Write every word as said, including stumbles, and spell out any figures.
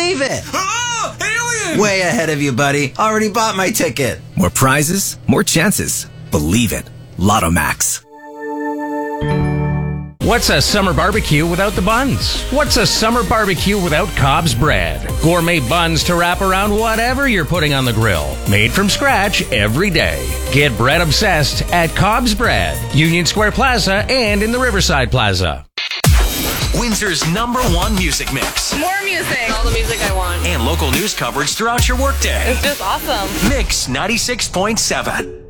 believe it. Ah, alien! Way ahead of you, buddy. Already bought my ticket. More prizes, more chances. Believe it. Lotto Max. What's a summer barbecue without the buns? What's a summer barbecue without Cobb's bread? Gourmet buns to wrap around whatever you're putting on the grill. Made from scratch every day. Get bread obsessed at Cobb's Bread, Union Square Plaza, and in the Riverside Plaza. Windsor's number one music mix. More music. All the music I want. And local news coverage throughout your workday. It's just awesome. Mix ninety-six point seven.